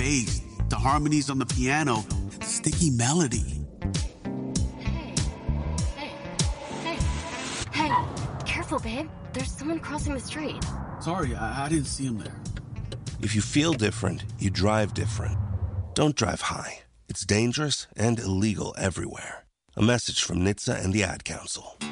bass, the harmonies on the piano, sticky melody. Hey, careful, babe. There's someone crossing the street. Sorry, I didn't see him there. If you feel different, you drive different. Don't drive high. It's dangerous and illegal everywhere. A message from NHTSA and the Ad Council.